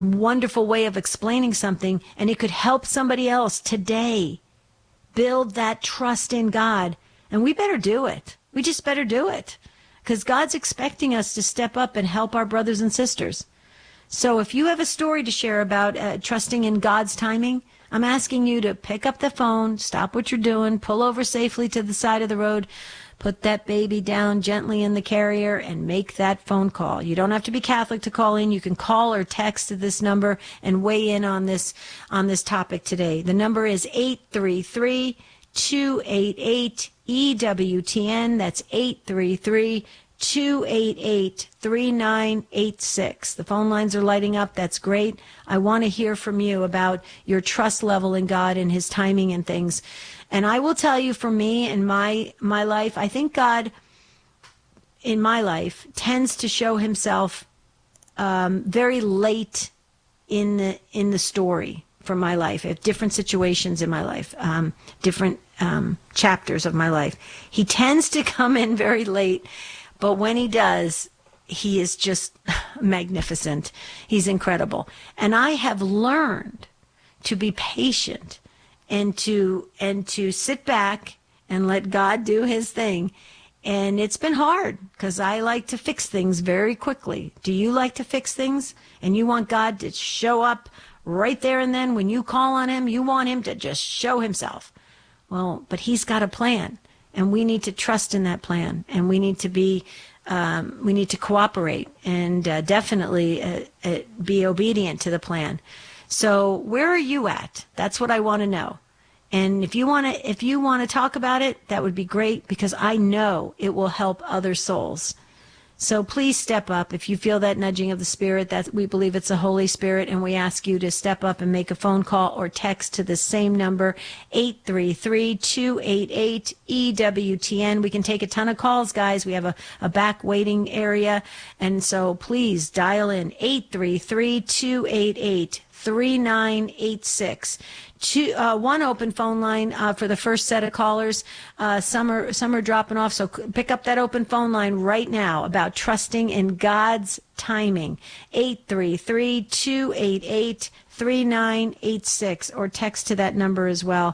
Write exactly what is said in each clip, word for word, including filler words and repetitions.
wonderful way of explaining something, and it could help somebody else today build that trust in God. And we better do it. We just better do it, because God's expecting us to step up and help our brothers and sisters. So if you have a story to share about uh, trusting in God's timing, I'm asking you to pick up the phone, stop what you're doing, pull over safely to the side of the road, put that baby down gently in the carrier, and make that phone call. You don't have to be Catholic to call in. You can call or text to this number and weigh in on this on this topic today. The number is eight three three, two eight eight, E W T N. That's eight three three, two eight eight, three nine eight six. The phone lines are lighting up. That's great. I want to hear from you about your trust level in God and his timing and things. And I will tell you, for me in my my life, I think God in my life tends to show himself um, very late in the in the story for my life, at different situations in my life, um, different um, chapters of my life. He tends to come in very late, but when he does, he is just magnificent. He's incredible. And I have learned to be patient and to and to sit back and let God do his thing. And it's been hard, because I like to fix things very quickly. Do you like to fix things? And you want God to show up right there and then when you call on him? You want him to just show himself. Well, but he's got a plan, and we need to trust in that plan, and we need to be um, we need to cooperate and uh, definitely uh, uh, be obedient to the plan. So where are you at? That's what I want to know. And if you want to, if you want to talk about it, that would be great, because I know it will help other souls. So please step up if you feel that nudging of the Spirit. That we believe it's the Holy Spirit, and we ask you to step up and make a phone call or text to the same number, eight three three, two eight eight, E W T N. We can take a ton of calls, guys. We have a, a back waiting area, and so please dial in eight three three, two eight eight, three nine eight six. Two, uh, one open phone line uh, for the first set of callers. Uh, some are some are dropping off, so pick up that open phone line right now about trusting in God's timing. eight three three, two eight eight, three nine eight six, or text to that number as well.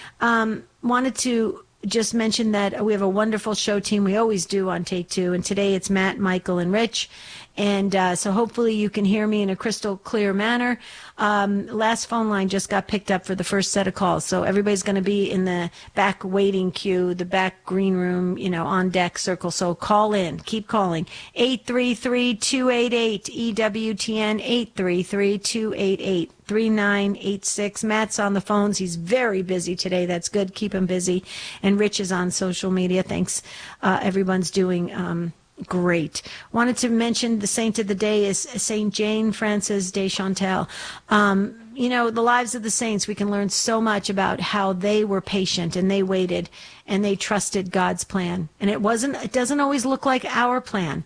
Um, wanted to just mention that we have a wonderful show team. We always do on Take Two, and today it's Matt, Michael, and Rich. And uh, so hopefully you can hear me in a crystal clear manner. Um, last phone line just got picked up for the first set of calls. So everybody's going to be in the back waiting queue, the back green room, you know, on deck circle. So call in. Keep calling. eight three three, two eight eight, E W T N, eight three three, two eight eight, three nine eight six. Matt's on the phones. He's very busy today. That's good. Keep him busy. And Rich is on social media. Thanks. Uh, everyone's doing um great. Wanted to mention the saint of the day is Saint Jane Frances de Chantal. Um, you know, the lives of the saints, we can learn so much about how they were patient and they waited and they trusted God's plan. And it wasn't, it doesn't always look like our plan.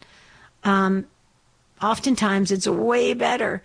Um, Oftentimes it's way better.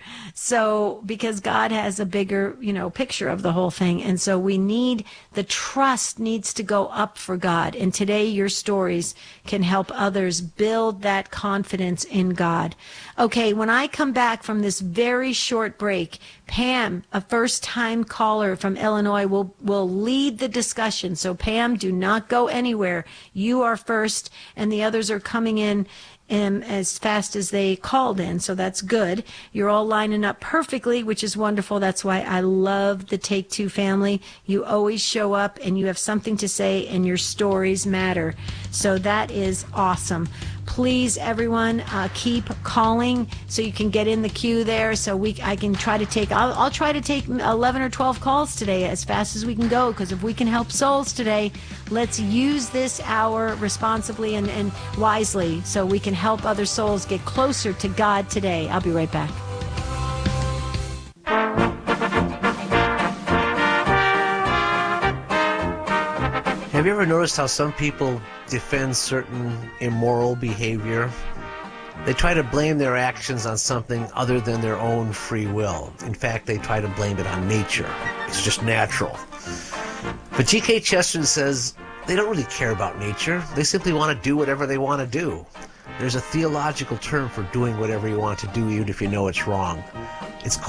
So because God has a bigger, you know, picture of the whole thing. And so we need, the trust needs to go up for God. And today your stories can help others build that confidence in God. Okay, when I come back from this very short break, Pam, a first-time caller from Illinois, will, will lead the discussion. So Pam, do not go anywhere. You are first, and the others are coming in Um, as fast as they called in, so that's good. You're all lining up perfectly, which is wonderful. That's why I love the Take Two family. You always show up and you have something to say and your stories matter. So that is awesome. Please, everyone, uh, keep calling so you can get in the queue there. So we, I can try to take, I'll, I'll try to take eleven or twelve calls today as fast as we can go, because if we can help souls today, let's use this hour responsibly and, and wisely so we can help other souls get closer to God today. I'll be right back. Have you ever noticed how some people defend certain immoral behavior? They try to blame their actions on something other than their own free will. In fact, they try to blame it on nature. It's just natural. But G K Chesterton says they don't really care about nature. They simply want to do whatever they want to do. There's a theological term for doing whatever you want to do, even if you know it's wrong. It's called